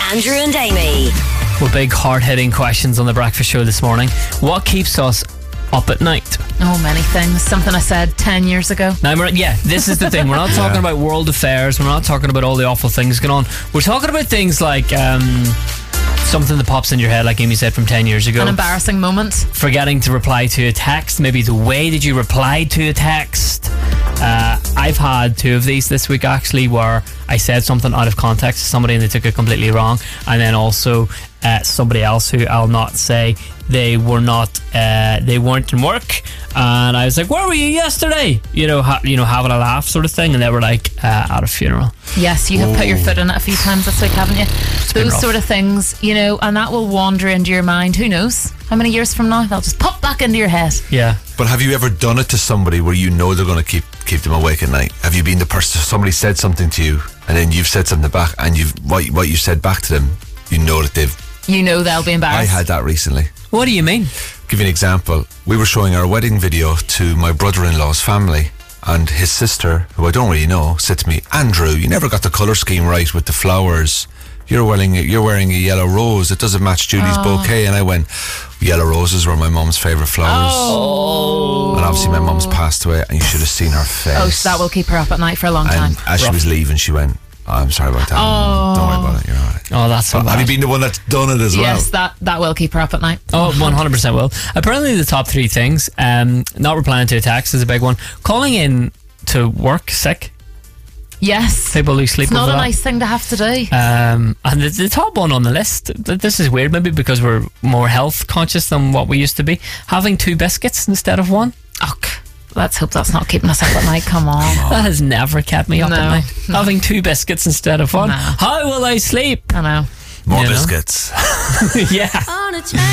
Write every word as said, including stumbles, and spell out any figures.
Andrew and Amy. Well, big hard-hitting questions on the breakfast show this morning. What keeps us up at night? Oh, many things. Something I said ten years ago. Now, we're, yeah, this is the thing. We're not talking Yeah. about world affairs. We're not talking about all the awful things going on. We're talking about things like um, something that pops in your head, like Amy said, from ten years ago. An embarrassing moment. Forgetting to reply to a text. Maybe the way that you replied to a text. Uh, I've had two of these this week, actually, where I said something out of context to somebody and they took it completely wrong. And then also uh, somebody else who I'll not say, they were not, uh, they weren't in work. And I was like, where were you yesterday? You know, ha- you know, having a laugh sort of thing. And they were like, uh, at a funeral. Yes, you have put your foot in it a few times this week, haven't you? been Those rough. sort of things, you know, and that will wander into your mind. Who knows? How many years from now? They'll just pop back into your head. Yeah. But have you ever done it to somebody where you know they're going to keep keep them awake at night? Have you been the person, somebody said something to you and then you've said something back and you've what, what you said back to them, you know that they've... You know they'll be I embarrassed. had that recently. What do you mean? Give you an example. We were showing our wedding video to my brother-in-law's family, and his sister, who I don't really know, said to me, Andrew, you never got the colour scheme right with the flowers. You're wearing you're wearing a yellow rose. It doesn't match Julie's Oh. bouquet. And I went, yellow roses were my mum's favourite flowers. Oh. And obviously my mum's passed away, and you should have seen her face. Oh, so that will keep her up at night for a long time. And as she was leaving, she went, oh, I'm sorry about that. Oh. Don't worry about it. You're all right. Oh, that's so But bad. have you been the one that's done it as well? Yes, that, that will keep her up at night. Oh, one hundred percent will. Apparently the top three things, um, not replying to a text is a big one. Calling in to work sick. Yes. People lose sleep It's not over a that. nice thing to have to do. Um, and the, the top one on the list, th- this is weird, maybe because we're more health conscious than what we used to be. Having two biscuits instead of one. Och, let's hope that's not keeping us up at night. Come on. That has never kept me up No, at night. no. Having two biscuits instead of one. No. How will I sleep? I know. More You know? biscuits. Yeah. On a